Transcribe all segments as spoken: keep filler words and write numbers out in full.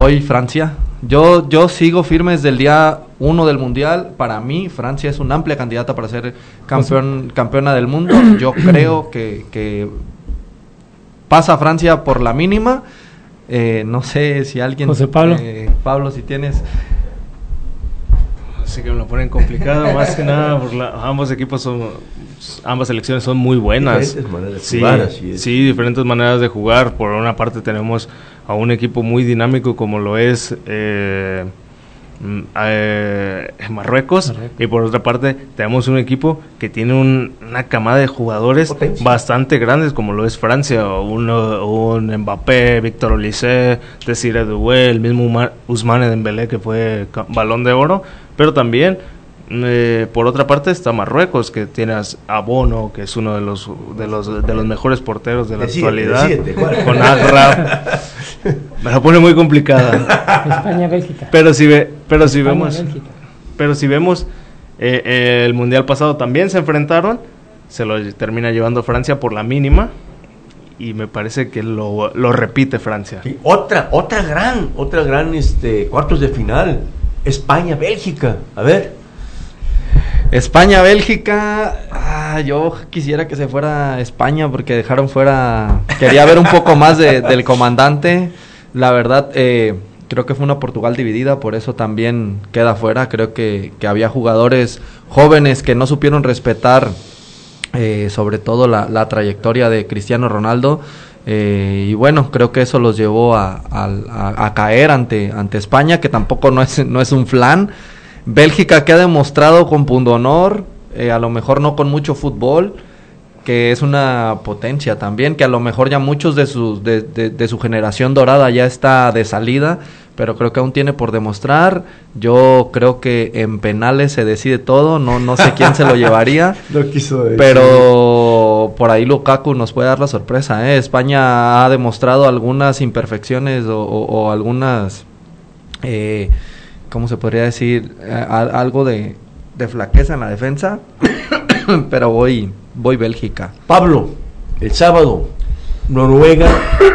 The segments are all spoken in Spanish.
voy Francia. Yo, yo sigo firme desde el día uno del Mundial. Para mí, Francia es una amplia candidata para ser campeón, campeona del mundo. Yo creo que, que pasa Francia por la mínima. Eh, no sé si alguien... José Pablo. Eh, Pablo, si tienes... Así que me lo ponen complicado, más que nada, porque la, ambos equipos son, ambas selecciones son muy buenas. Diferentes maneras de sí, jugar, así es. Sí, diferentes maneras de jugar. Por una parte tenemos a un equipo muy dinámico como lo es eh, eh, Marruecos, Marruecos, y por otra parte tenemos un equipo que tiene un, una camada de jugadores Potencia. bastante grandes como lo es Francia, uno, un Mbappé, Víctor Olise, Désiré Doué, el mismo Ousmane Dembélé que fue Balón de Oro. Pero también, eh, por otra parte, está Marruecos, que tienes a Bono, que es uno de los de los de los mejores porteros de la decide, actualidad, decide, con Agraf. Me la pone muy complicada. España, Bélgica. Pero si ve, pero si España, vemos, Bélgica. pero si vemos, eh, eh, el mundial pasado también se enfrentaron, se lo termina llevando Francia por la mínima. Y me parece que lo, lo repite Francia. Sí, otra, otra gran, otra gran este cuartos de final. España, Bélgica, a ver. España, Bélgica, ah, yo quisiera que se fuera España porque dejaron fuera, quería ver un poco más de, del comandante, la verdad, eh, creo que fue una Portugal dividida, por eso también queda fuera, creo que, que había jugadores jóvenes que no supieron respetar, eh, sobre todo la, la trayectoria de Cristiano Ronaldo. Eh, y bueno, creo que eso los llevó a, a, a, a caer ante, ante España, que tampoco no es, no es un flan. Bélgica, que ha demostrado con pundonor, eh, a lo mejor no con mucho fútbol, que es una potencia también, que a lo mejor ya muchos de, sus, de, de, de su generación dorada ya está de salida, pero creo que aún tiene por demostrar. Yo creo que en penales se decide todo, no no sé quién se lo llevaría, no quiso decir. Pero por ahí Lukaku nos puede dar la sorpresa, ¿eh? España ha demostrado algunas imperfecciones o, o, o algunas, eh, ¿cómo se podría decir? A, algo de, de flaqueza en la defensa, pero voy, voy Bélgica. Pablo, el sábado, Noruega,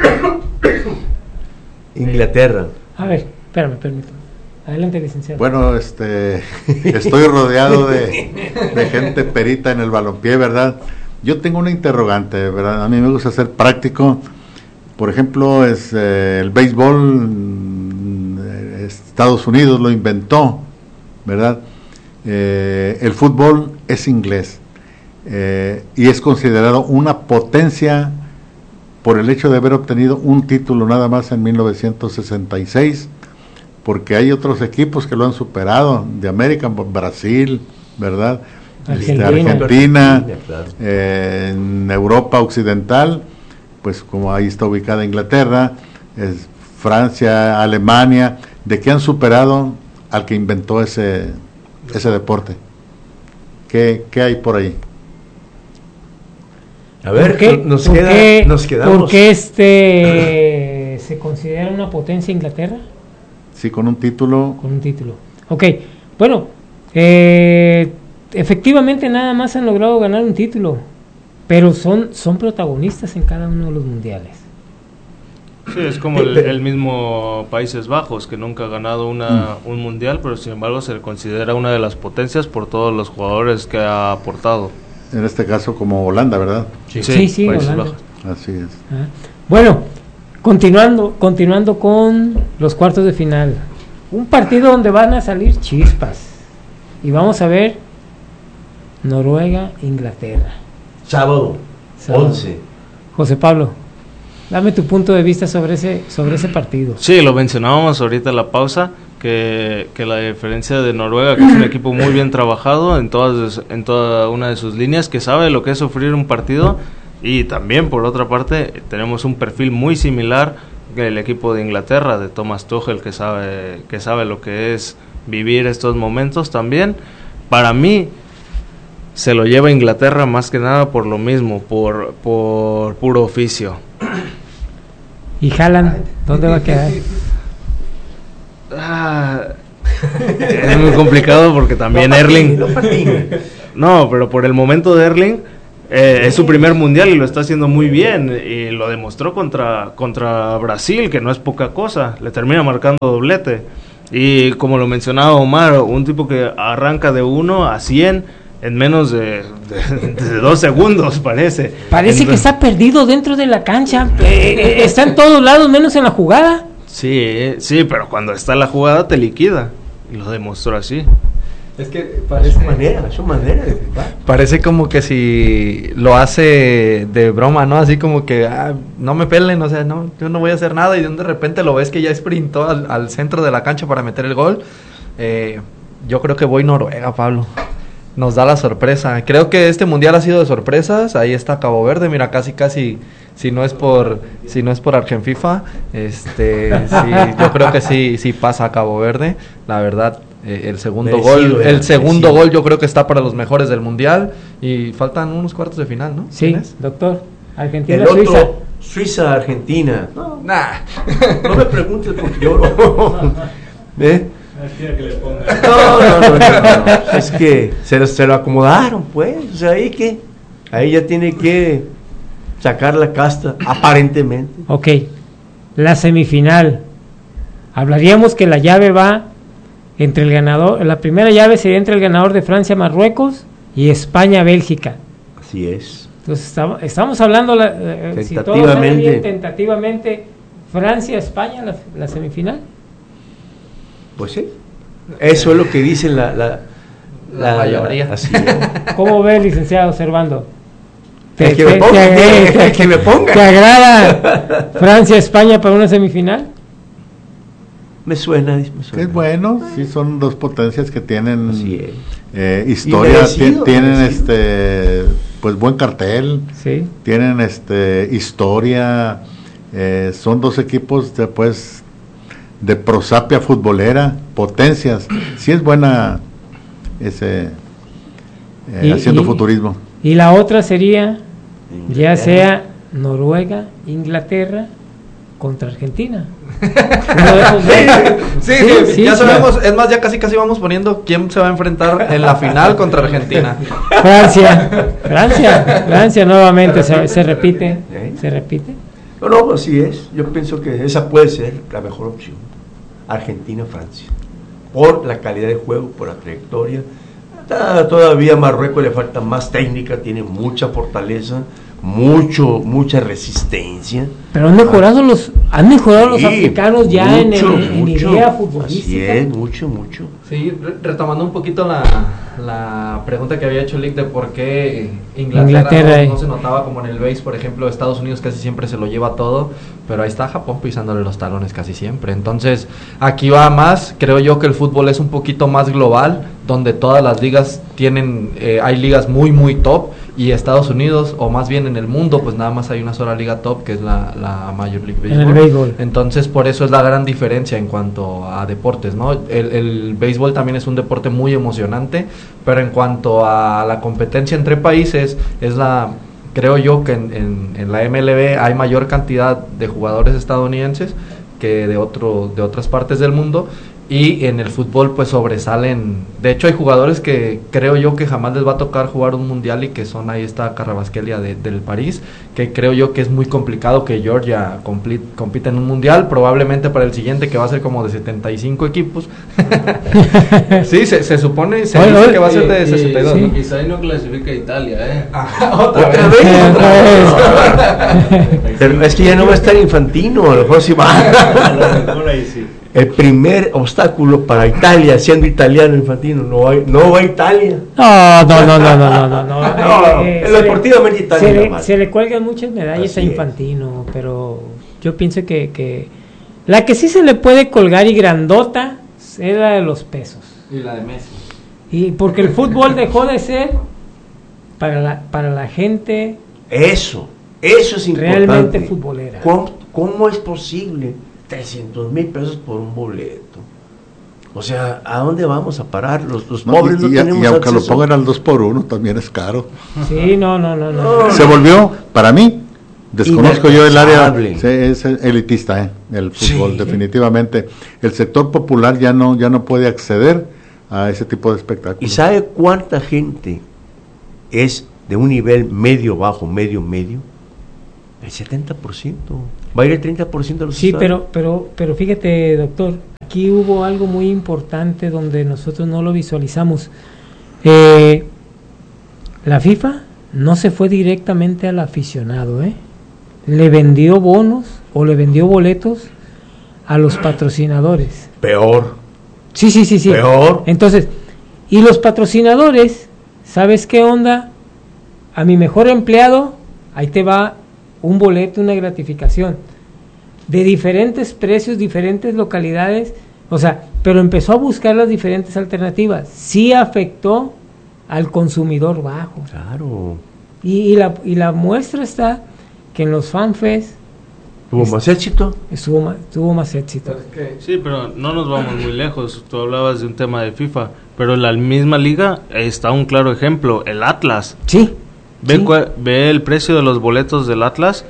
Inglaterra. A ver, espérame, permítame. Adelante, licenciado. Bueno, este, estoy rodeado de, de gente perita en el balompié, ¿verdad? Yo tengo una interrogante, ¿verdad? A mí me gusta ser práctico. Por ejemplo, es eh, el béisbol, eh, Estados Unidos lo inventó, ¿verdad? Eh, el fútbol es inglés eh, y es considerado una potencia por el hecho de haber obtenido un título nada más en mil novecientos sesenta y seis, porque hay otros equipos que lo han superado, de América, Brasil, ¿verdad? Argentina, este, Argentina Argentina claro. eh, en Europa occidental, pues como ahí está ubicada Inglaterra, es Francia, Alemania, de que han superado al que inventó ese, ese deporte. ¿Qué, qué hay por ahí? A ver, ¿por qué, nos, por queda, qué, nos quedamos. ¿por qué este se considera una potencia Inglaterra? Sí, con un título. Con un título. Ok, bueno, eh, efectivamente nada más han logrado ganar un título, pero son, son protagonistas en cada uno de los mundiales. Sí, es como el, el mismo Países Bajos, que nunca ha ganado una, mm. un mundial, pero sin embargo se le considera una de las potencias por todos los jugadores que ha aportado. En este caso como Holanda, ¿verdad? Sí, sí, sí Países Holanda. Bajos. Así es. Ah. Bueno, continuando, continuando con los cuartos de final. Un partido donde van a salir chispas. Y vamos a ver Noruega, Inglaterra. Sábado, Sábado. once. José Pablo, dame tu punto de vista sobre ese, sobre ese partido. Sí, lo mencionábamos ahorita en la pausa, que, que la diferencia de Noruega, que es un equipo muy bien trabajado en todas en toda una de sus líneas, que sabe lo que es sufrir un partido, y también por otra parte tenemos un perfil muy similar que el equipo de Inglaterra, de Thomas Tuchel, que sabe que sabe lo que es vivir estos momentos también. Para mí se lo lleva Inglaterra más que nada por lo mismo, por por puro oficio. ¿Y Haaland dónde va a quedar? Ah, es muy complicado porque también no Erling no, no, pero por el momento de Erling eh, es su primer mundial y lo está haciendo muy bien, y lo demostró contra, contra Brasil, que no es poca cosa, le termina marcando doblete. Y como lo mencionaba Omar, un tipo que arranca de uno a cien en menos de, de, de dos segundos, parece. Parece en, que está perdido dentro de la cancha, eh, está en todos lados menos en la jugada. Sí, sí, pero cuando está en la jugada te liquida, y lo demostró así. Es que parece, es su manera, es su manera de jugar. Parece como que si lo hace de broma, ¿no? Así como que, ah, no me pelen, o sea, no, yo no voy a hacer nada, y de repente lo ves que ya sprintó al, al centro de la cancha para meter el gol. Eh, yo creo que voy Noruega, Pablo. Nos da la sorpresa. Creo que este mundial ha sido de sorpresas. Ahí está Cabo Verde, mira, casi casi si no es por si no es por Argenfifa, este sí, yo creo que sí sí pasa a Cabo Verde, la verdad. Eh, el segundo merecido, gol, eh, el segundo merecido. gol yo creo que está para los mejores del mundial, y faltan unos cuartos de final, ¿no? Sí, ¿Tienes? doctor. Argentina, El otro, Suiza. Suiza, Argentina. No, Nah. no me preguntes porque yo no. ¿Eh? Que le ponga. No, no, no, no, no. Es que se lo, se lo acomodaron, pues. O sea, ahí que. Ahí ya tiene que sacar la casta, aparentemente. Ok, la semifinal. Hablaríamos que la llave va entre el ganador, la primera llave sería entre el ganador de Francia-Marruecos y España-Bélgica. Así es. Entonces estamos, estamos hablando, la, eh, si todo sale Tentativamente. bien, tentativamente, Francia-España, la, la semifinal. Pues sí. Eso es lo que dice la, la, La mayoría. así es. ¿Cómo ve, licenciado Servando? El que me ponga, te- el que me ponga. ¿Te agrada Francia-España para una semifinal? Me suena, me Que suena. es bueno, sí, son dos potencias que tienen Así es. eh, historia, merecido, ti- tienen merecido. este pues buen cartel, Sí. tienen este historia, eh, son dos equipos de, pues, de prosapia futbolera, potencias, sí es buena ese eh, Y- haciendo y- futurismo. Y la otra sería, ya Inglaterra. sea Noruega, Inglaterra contra Argentina. Uno de esos dos. Sí, Sí, sí, sí, ya sí. sabemos, es más, ya casi casi vamos poniendo quién se va a enfrentar en la final contra Argentina. Francia, Francia, Francia nuevamente se, se repite, ¿Eh? se repite. No, no, así es. Yo pienso que esa puede ser la mejor opción. Argentina-Francia. Por la calidad de juego, por la trayectoria. Ah, Todavía a Marruecos le falta más técnica, tiene mucha fortaleza, mucho, mucha resistencia. Pero han mejorado los, han mejorado los Sí, africanos ya en, mucho, en, en mucho. idea Así futbolística. es, mucho, mucho. Sí, re- retomando un poquito la, la pregunta que había hecho Lick de por qué Inglaterra, Inglaterra, eh. no, no se notaba como en el base, por ejemplo, Estados Unidos casi siempre se lo lleva todo, pero ahí está Japón pisándole los talones casi siempre. Entonces, aquí va más, creo yo que el fútbol es un poquito más global, donde todas las ligas tienen, eh, hay ligas muy, muy top, y Estados Unidos, o más bien en el mundo, pues nada más hay una sola liga top, que es la, la Major League En Baseball. el béisbol. Entonces, por eso es la gran diferencia en cuanto a deportes, ¿no? El, el béisbol también es un deporte muy emocionante, pero en cuanto a la competencia entre países, es la, creo yo que en, en, en la M L B hay mayor cantidad de jugadores estadounidenses que de otro, de otras partes del mundo, y en el fútbol pues sobresalen. De hecho, hay jugadores que creo yo que jamás les va a tocar jugar un mundial, y que son, ahí está Carrabasquelia de, del París, que creo yo que es muy complicado que Georgia compli- compita en un mundial, probablemente para el siguiente, que va a ser como de setenta y cinco equipos. Sí, se, se supone, se Oye, dice oye, que va a ser de Y- sesenta y dos, y- ¿no? Quizá ahí no clasifica Italia, ¿eh? Otra Otra vez. vez, Otra vez. Pero es que ya no va a estar Infantino, a lo mejor sí va. A lo mejor ahí sí. El primer obstáculo para Italia, siendo italiano Infantino, no va, no va a Italia. No, no, no, no, no, no, no, no. No, Eh, el se le- deportivamente Italia se va le, mal. se le cuelgan muchas medallas Así a es. Infantino, pero yo pienso que, que la que sí se le puede colgar y grandota es la de los pesos. Y la de Messi. Y porque el fútbol dejó de ser para la, para la gente Eso, eso es importante. realmente futbolera. ¿Cómo, cómo es posible trescientos mil pesos por un boleto? O sea, ¿a dónde vamos a parar? Los, los No, pobres y, no y- tenemos y aunque lo acceso. pongan al dos por uno también es caro. Sí, no, no, no, no. No. Se volvió, para mí, desconozco yo el área, Inalcanzable. se- es elitista, ¿eh? El fútbol, Sí. definitivamente. El sector popular ya no, ya no puede acceder a ese tipo de espectáculos. ¿Y sabe cuánta gente es de un nivel medio, bajo, medio, medio, el setenta por ciento. Va a ir el treinta por ciento de los Sí, estadios. pero, pero, pero fíjate, doctor, aquí hubo algo muy importante donde nosotros no lo visualizamos. Eh, la FIFA no se fue directamente al aficionado, ¿eh? Le vendió bonos o le vendió boletos a los patrocinadores. Peor. Sí, sí, sí, sí. Peor. Entonces, y los patrocinadores, ¿sabes qué onda? A mi mejor empleado, ahí te va un boleto, una gratificación. De diferentes precios, diferentes localidades, o sea, pero empezó a buscar las diferentes alternativas. Sí afectó al consumidor bajo. Claro. Y, y, la, y la muestra está que en los FanFest ¿Tuvo más éxito? estuvo más, tuvo más éxito. Sí, pero no nos vamos muy lejos. Tú hablabas de un tema de FIFA, pero en la misma liga está un claro ejemplo, el Atlas. Sí. Ve, sí. cua- ve el precio de los boletos del Atlas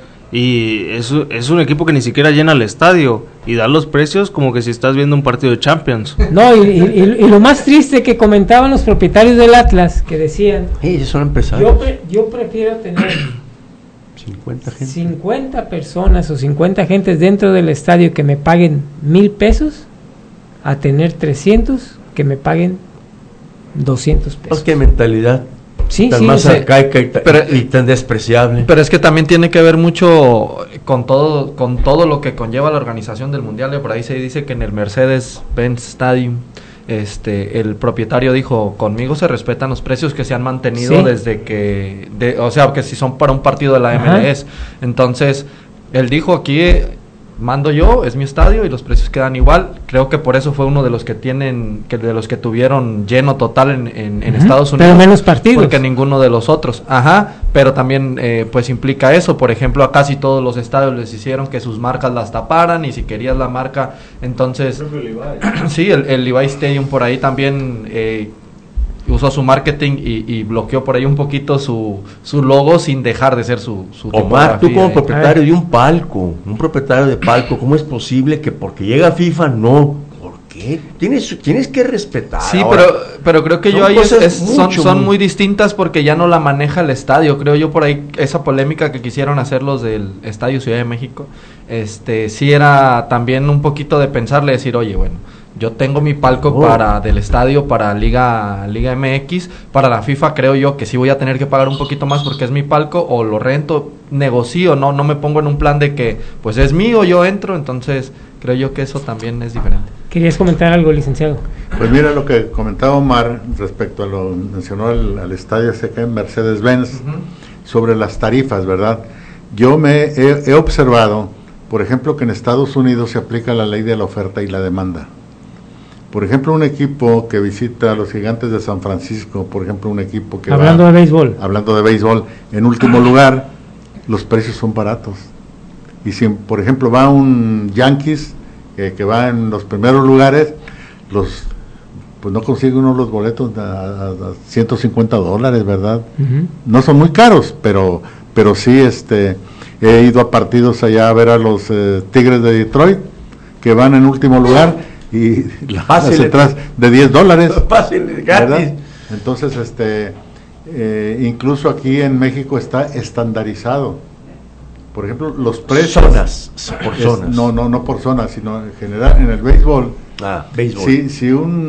y es, es un equipo que ni siquiera llena el estadio y da los precios como que si estás viendo un partido de Champions. No, y, y, y lo más triste que comentaban los propietarios del Atlas, que decían, Sí, ellos son empresarios. yo, pre- yo prefiero tener cincuenta gente. cincuenta personas o cincuenta gentes dentro del estadio que me paguen mil pesos a tener trescientos que me paguen doscientos Pues pesos. qué mentalidad Sí, tan sí, más sí. arcaica y, ta- Pero- y tan despreciable. Pero es que también tiene que ver mucho con todo con todo lo que conlleva la organización del mundial. Por ahí se dice que en el Mercedes-Benz Stadium este el propietario dijo, conmigo se respetan los precios que se han mantenido Sí. desde que de, o sea, que si son para un partido de la Ajá. M L S. Entonces, él dijo, aquí eh, mando yo, es mi estadio y los precios quedan igual. Creo que por eso fue uno de los que tienen que de los que tuvieron lleno total en, en, en Ujú. Estados Pero Unidos. menos partidos. Porque ninguno de los otros. Ajá, pero también eh, pues implica eso. Por ejemplo, a casi todos los estadios les hicieron que sus marcas las taparan y si querías la marca, entonces... sí, el, el Levi Stadium por ahí también eh, usó su marketing y, y bloqueó por ahí un poquito su, su logo sin dejar de ser su, su Omar, tú tipografía, como eh. propietario de un palco, un propietario de palco, ¿cómo es posible que porque llega FIFA no? ¿Por qué? Tienes, tienes que respetar. Sí, Ahora, pero, pero creo que son yo ahí es- cosas es- son, mucho, son muy- muy distintas porque ya no la maneja el estadio. Creo yo por ahí esa polémica que quisieron hacer los del Estadio Ciudad de México, este sí era también un poquito de pensarle, decir, oye, bueno, yo tengo mi palco Oh. para del estadio para Liga Liga M X, para la FIFA creo yo que sí voy a tener que pagar un poquito más porque es mi palco o lo rento, negocio, no no me pongo en un plan de que pues es mío, yo entro, entonces creo yo que eso también es diferente. ¿Querías comentar algo, licenciado? Pues mira lo que comentaba Omar respecto a lo mencionó al, al estadio acá en Mercedes-Benz sobre las tarifas, ¿verdad? Yo me he, he observado, por ejemplo, que en Estados Unidos se aplica la ley de la oferta y la demanda. Por ejemplo, un equipo que visita a los Gigantes de San Francisco, por ejemplo, un equipo que Hablando va, de béisbol. hablando de béisbol, en último lugar, los precios son baratos. Y si, por ejemplo, va un Yankees, eh, que va en los primeros lugares, los pues no consigue uno los boletos a, a- a ciento cincuenta dólares, ¿verdad? Ujú. No son muy caros, pero pero sí, este, he ido a partidos allá a ver a los eh, Tigres de Detroit, que van en último lugar, y las Fácil, entradas de diez dólares. Fácil, gratis. ¿verdad? Entonces, este, eh, incluso aquí en México está estandarizado. Por ejemplo, los precios. Zonas, por es- zonas. no, no, no por zonas, sino en general en el béisbol. Ah, béisbol. Si, si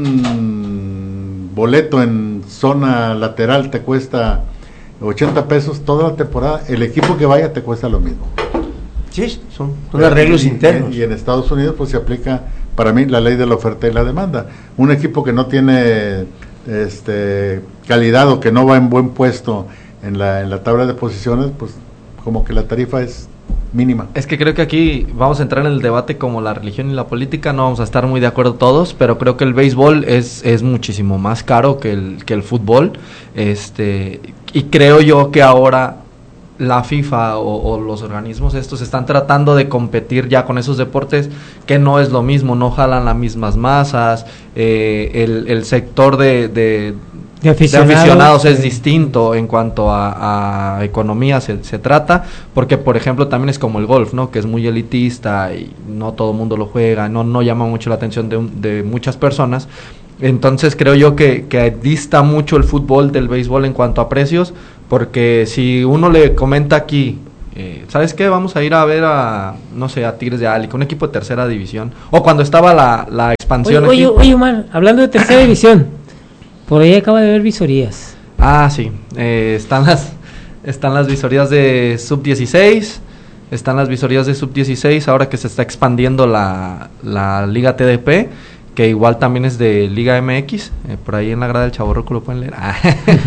un boleto en zona lateral te cuesta ochenta pesos toda la temporada, el equipo que vaya te cuesta lo mismo. Sí, son, son arreglos Y- internos. Y en Estados Unidos pues se aplica, para mí, la ley de la oferta y la demanda. Un equipo que no tiene este calidad o que no va en buen puesto en la, en la tabla de posiciones, pues como que la tarifa es mínima. Es que creo que aquí vamos a entrar en el debate como la religión y la política, no vamos a estar muy de acuerdo todos, pero creo que el béisbol es, es muchísimo más caro que el, que el fútbol, este, y creo yo que ahora la FIFA o, o los organismos estos están tratando de competir ya con esos deportes que no es lo mismo, no jalan las mismas masas, eh, el, el sector de, de De aficionados, de aficionados es eh, distinto en cuanto a, a economía se, se trata, porque por ejemplo también es como el golf, ¿no? Que es muy elitista y no todo el mundo lo juega, no, no llama mucho la atención de, un- de muchas personas. Entonces creo yo que, que dista mucho el fútbol del béisbol en cuanto a precios, porque si uno le comenta aquí, eh, ¿sabes qué? Vamos a ir a ver a, no sé, a Tigres de Álica, un equipo de tercera división, o cuando estaba la, la expansión. Oye, aquí. oye, oye, Omar, hablando de tercera división, por ahí acaba de haber visorías. Ah, sí, eh, están las están las visorías de sub dieciséis, están las visorías de sub dieciséis, ahora que se está expandiendo la, la Liga T D P, que igual también es de Liga M X, eh, por ahí en la grada del Chavorruco lo pueden leer. Ah,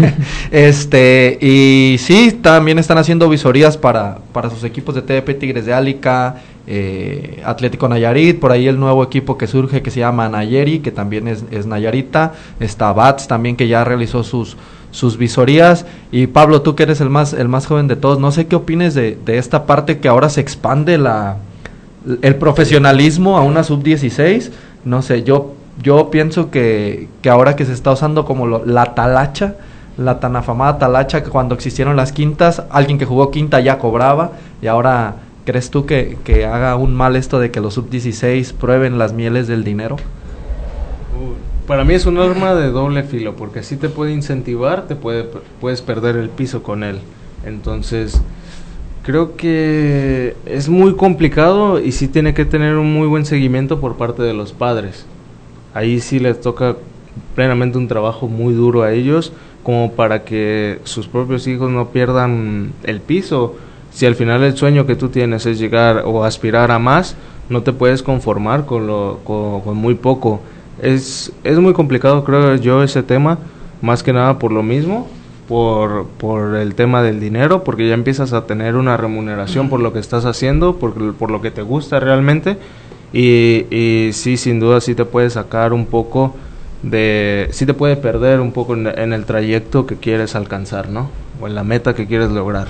este, y sí, también están haciendo visorías para, para sus equipos de T D P, Tigres de Álica, eh, Atlético Nayarit, por ahí el nuevo equipo que surge que se llama Nayeri, que también es, es Nayarita, está Bats también, que ya realizó sus sus visorías. Y Pablo, tú que eres el más el más joven de todos, no sé qué opines de, de esta parte que ahora se expande la el profesionalismo a una sub dieciséis. No sé, yo yo pienso que, que ahora que se está usando como lo, la talacha, la tan afamada talacha, que cuando existieron las quintas, alguien que jugó quinta ya cobraba, y ahora, ¿crees tú que, que haga un mal esto de que los sub dieciséis prueben las mieles del dinero? Para mí es un arma de doble filo, porque sí te puede incentivar, te puede puedes perder el piso con él. Entonces, creo que es muy complicado y sí tiene que tener un muy buen seguimiento por parte de los padres. Ahí sí les toca plenamente un trabajo muy duro a ellos, como para que sus propios hijos no pierdan el piso. Si al final el sueño que tú tienes es llegar o aspirar a más, no te puedes conformar con, lo, con, con muy poco. Es, es muy complicado, creo yo, ese tema, más que nada por lo mismo, por, por el tema del dinero, porque ya empiezas a tener una remuneración por lo que estás haciendo, por, por lo que te gusta realmente, y, y sí, sin duda, sí te puede sacar un poco de, sí te puede perder un poco en, en el trayecto que quieres alcanzar, ¿no? O en la meta que quieres lograr.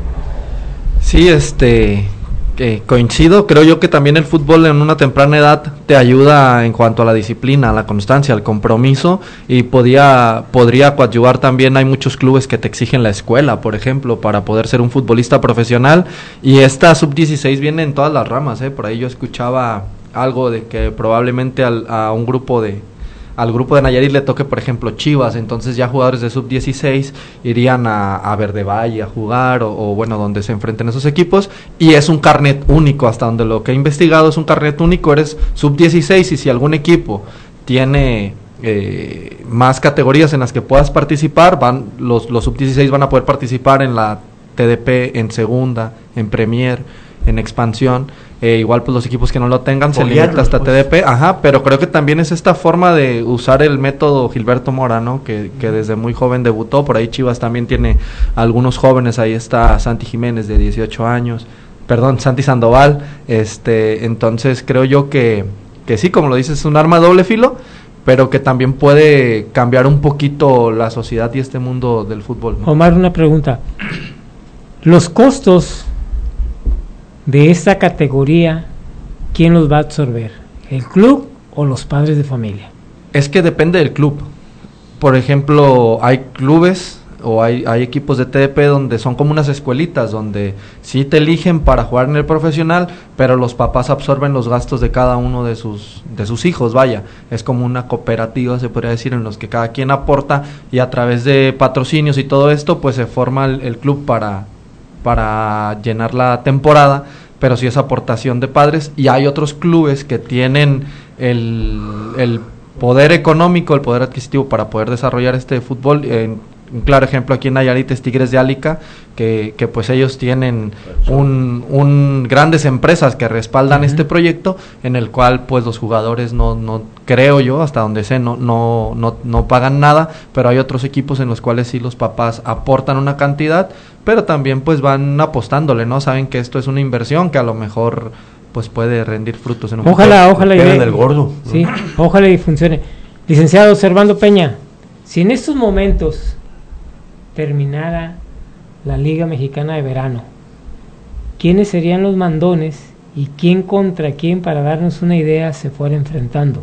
Sí, este... Eh, coincido, creo yo que también el fútbol en una temprana edad te ayuda en cuanto a la disciplina, a la constancia, al compromiso, y podía, podría coadyuvar también. Hay muchos clubes que te exigen la escuela, por ejemplo, para poder ser un futbolista profesional, y esta sub dieciséis viene en todas las ramas, ¿eh? Por ahí yo escuchaba algo de que probablemente al, a un grupo de al grupo de Nayarit le toque, por ejemplo, Chivas, entonces ya jugadores de sub dieciséis irían a, a Verde Valle a jugar, o, o bueno, donde se enfrenten esos equipos, y es un carnet único, hasta donde lo que he investigado es un carnet único, eres sub dieciséis, y si algún equipo tiene eh, más categorías en las que puedas participar, van los, los sub dieciséis van a poder participar en la T D P, en segunda, en Premier, en expansión. Eh, igual pues los equipos que no lo tengan se limita hasta pues. T D P, ajá, pero creo que también es esta forma de usar el método Gilberto Mora, ¿no? Que, que desde muy joven debutó, por ahí Chivas también tiene algunos jóvenes, ahí está Santi Jiménez de dieciocho años, perdón, Santi Sandoval, este, entonces creo yo que, que sí, como lo dices, es un arma de doble filo, pero que también puede cambiar un poquito la sociedad y este mundo del fútbol, ¿no? Omar, una pregunta, los costos de esta categoría, ¿quién los va a absorber? ¿El club o los padres de familia? Es que depende del club. Por ejemplo, hay clubes o hay, hay equipos de T D P donde son como unas escuelitas, donde sí te eligen para jugar en el profesional, pero los papás absorben los gastos de cada uno de sus de sus hijos, vaya. Es como una cooperativa, se podría decir, en los que cada quien aporta, y a través de patrocinios y todo esto, pues se forma el, el club para... para llenar la temporada, pero sí es aportación de padres. Y hay otros clubes que tienen el, el poder económico, el poder adquisitivo para poder desarrollar este fútbol. En, un claro ejemplo aquí en Nayarit es Tigres de Álica, que, que pues ellos tienen un, un grandes empresas que respaldan uh-huh. este proyecto, en el cual pues los jugadores no, no creo yo, hasta donde sé, no, no, no, no pagan nada, pero hay otros equipos en los cuales sí los papás aportan una cantidad, pero también pues van apostándole, ¿no? Saben que esto es una inversión que a lo mejor pues puede rendir frutos en un ojalá, futuro. Ojalá, ojalá y el gordo, ¿no? Sí, ojalá y funcione. Licenciado Servando Peña, si en estos momentos terminara la Liga Mexicana de Verano, ¿quiénes serían los mandones y quién contra quién, para darnos una idea, se fuera enfrentando?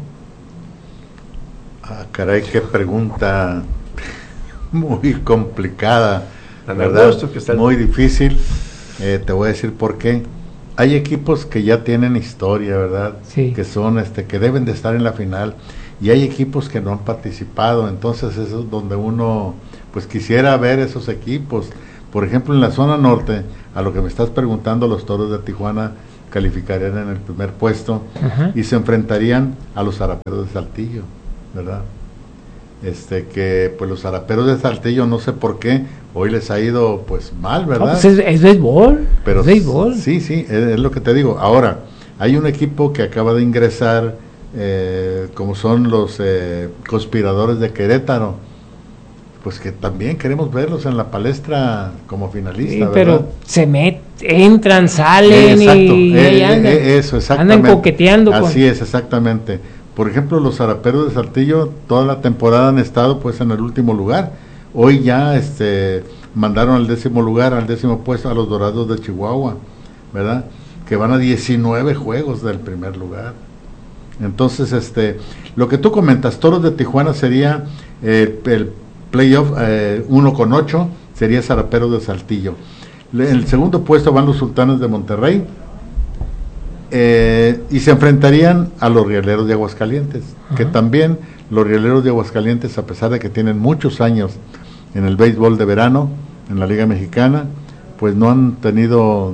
Ah, caray, qué pregunta muy complicada, Tan ¿verdad? que está el... Muy difícil. Eh, te voy a decir por qué. hay equipos que ya tienen historia, ¿verdad? Sí. Que son, este, que deben de estar en la final, y hay equipos que no han participado, entonces eso es donde uno, pues quisiera ver esos equipos. Por ejemplo, en la zona norte, a lo que me estás preguntando, los Toros de Tijuana calificarían en el primer puesto. Ajá. Y se enfrentarían a los Zaraperos de Saltillo, ¿verdad? Este, que pues los Zaraperos de Saltillo, no sé por qué, hoy les ha ido pues mal, ¿verdad? No, pues es, es béisbol, Pero es béisbol. Sí, sí, es, es lo que te digo. Ahora, hay un equipo que acaba de ingresar, eh, como son los eh, Conspiradores de Querétaro, pues que también queremos verlos en la palestra como finalista, Sí, ¿verdad? pero se met, entran, salen Exacto, y, y eh, ahí eh, andan, eh, eso, exactamente. andan coqueteando. con- Así es, exactamente. Por ejemplo, los Zaraperos de Saltillo toda la temporada han estado pues en el último lugar. Hoy ya este mandaron al décimo lugar, al décimo puesto a los Dorados de Chihuahua, ¿verdad? Que van a diecinueve juegos del primer lugar. Entonces, este, lo que tú comentas, Toros de Tijuana sería eh, el playoff eh, uno con ocho, sería Zaraperos de Saltillo. Le- En el segundo puesto van los Sultanes de Monterrey, eh, y se enfrentarían a los Rieleros de Aguascalientes, Ajá. que también los Rieleros de Aguascalientes, a pesar de que tienen muchos años en el béisbol de verano, en la Liga Mexicana, pues no han tenido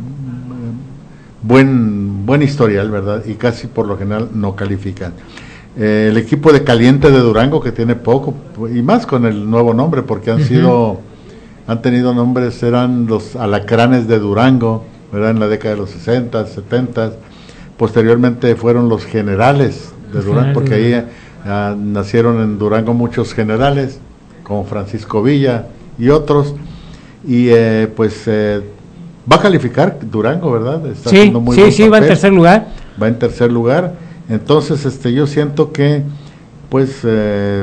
mm, buen, buen historial, ¿verdad? Y casi por lo general no califican. Eh, el equipo de Caliente de Durango, que tiene poco, y más con el nuevo nombre, porque han Ujú. sido, han tenido nombres, eran los Alacranes de Durango, ¿verdad? En la década de los sesenta, setenta, posteriormente fueron los Generales de Los Durango, porque ahí Generales. ah, nacieron en Durango muchos generales, como Francisco Villa y otros, y eh, pues eh, va a calificar Durango, ¿verdad? Está Sí, haciendo muy sí, buen sí, va en papel. tercer lugar. Va en tercer lugar. Entonces, este, yo siento que, pues, eh,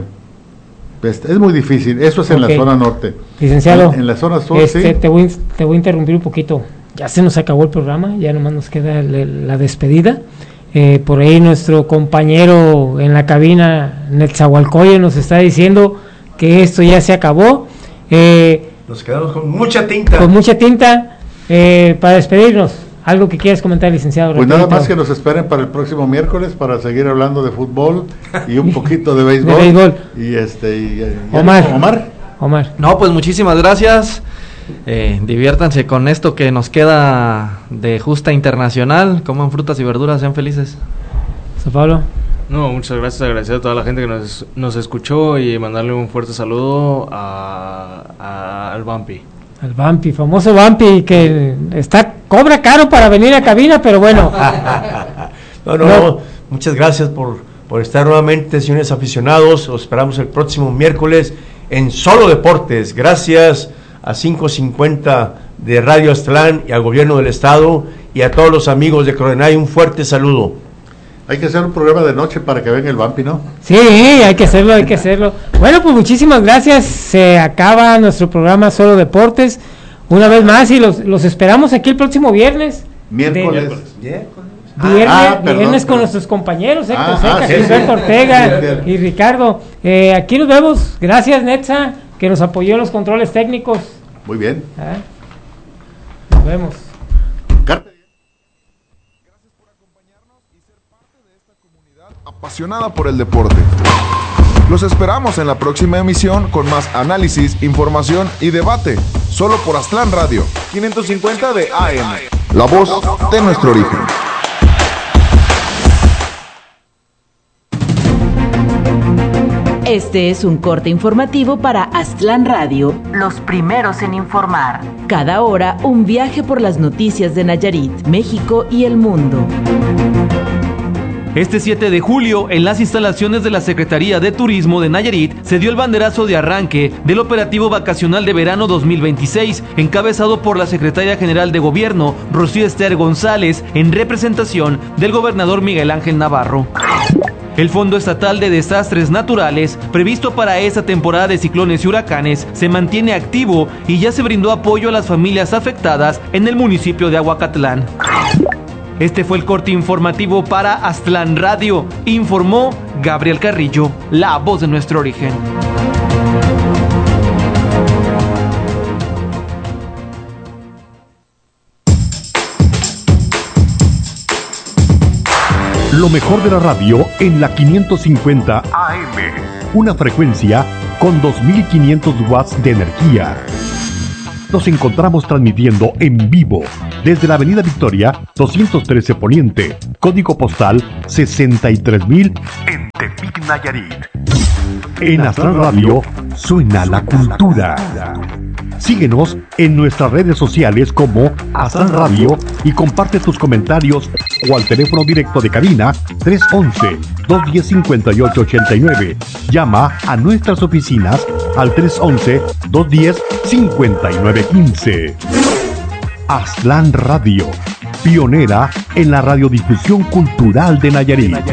es, es muy difícil. Eso es en Ok. la zona norte. Licenciado, En, en la zona sur, este, sí. te, voy, te voy a interrumpir un poquito. Ya se nos acabó el programa, ya nomás nos queda el- la despedida. Eh, por ahí nuestro compañero en la cabina, Netzahualcoyo, nos está diciendo que esto ya se acabó. Eh, Nos quedamos con mucha tinta. con mucha tinta, eh, para despedirnos. ¿Algo que quieras comentar, licenciado? Pues nada Rapidito. más que nos esperen para el próximo miércoles para seguir hablando de fútbol y un poquito de béisbol. De béisbol. Y este, y, y- Omar. Omar. Omar. No, pues muchísimas gracias. Eh, diviértanse con esto que nos queda de justa internacional. Coman frutas y verduras, sean felices. San Pablo. No, muchas gracias, agradecer a toda la gente que nos, nos escuchó y mandarle un fuerte saludo a, a- al Vampi. El Vampi, famoso Vampi, que está cobra caro para venir a cabina, pero bueno. No, no, no. Muchas gracias por, por estar nuevamente, señores aficionados. Os esperamos el próximo miércoles en Solo Deportes. Gracias a cinco cincuenta de Radio Aztlán y al gobierno del estado y a todos los amigos de Coronay. Un fuerte saludo. Hay que hacer un programa de noche para que venga el Vampi, ¿no? Sí, hay que hacerlo, hay que hacerlo. Bueno, pues muchísimas gracias. Se acaba nuestro programa Solo Deportes. Una vez más, y los, los esperamos aquí el próximo viernes. Miércoles. Viernes, Ah, perdón, viernes con perdón. nuestros compañeros, Héctor Ah, Seca, ah, sí, Gilberto sí. Ortega Sí, sí. y Ricardo. Eh, aquí nos vemos. Gracias, Netza, que nos apoyó en los controles técnicos. Muy bien. ¿Ah? Nos vemos. Carpe diem. Apasionada por el deporte. Los esperamos en la próxima emisión con más análisis, información y debate, solo por Aztlán Radio, quinientos cincuenta de A M, la voz de nuestro origen. Este es un corte informativo para Aztlán Radio, los primeros en informar. Cada hora, un viaje por las noticias de Nayarit, México y el mundo. Este siete de julio, en las instalaciones de la Secretaría de Turismo de Nayarit, se dio el banderazo de arranque del operativo vacacional de verano dos mil veintiséis, encabezado por la Secretaria General de Gobierno, Rocío Ester González, en representación del gobernador Miguel Ángel Navarro. El Fondo Estatal de Desastres Naturales, previsto para esta temporada de ciclones y huracanes, se mantiene activo y ya se brindó apoyo a las familias afectadas en el municipio de Ahuacatlán. Este fue el corte informativo para Aztlán Radio, informó Gabriel Carrillo, la voz de nuestro origen. Lo mejor de la radio en la quinientos cincuenta A M. Una frecuencia con dos mil quinientos watts de energía. Nos encontramos transmitiendo en vivo desde la Avenida Victoria doscientos trece Poniente, código postal sesenta y tres mil en Tepic, Nayarit. En Astral Radio suena la cultura. Síguenos en nuestras redes sociales como Astral Radio y comparte tus comentarios o al teléfono directo de cabina tres once, dos diez, cincuenta y ocho ochenta y nueve. Llama a nuestras oficinas al tres once, dos diez, cincuenta y nueve quince. Astral Radio, pionera en la radiodifusión cultural de Nayarit.